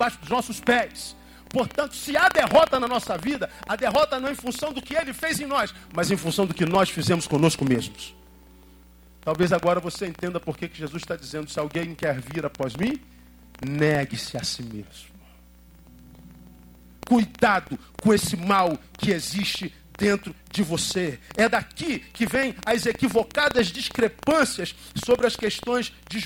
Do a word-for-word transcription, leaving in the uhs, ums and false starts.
debaixo dos nossos pés. Portanto, se há derrota na nossa vida, a derrota não é em função do que Ele fez em nós, mas em função do que nós fizemos conosco mesmos. Talvez agora você entenda por que que Jesus está dizendo: se alguém quer vir após mim, negue-se a si mesmo. Cuidado com esse mal que existe dentro de você. É daqui que vem as equivocadas discrepâncias sobre as questões de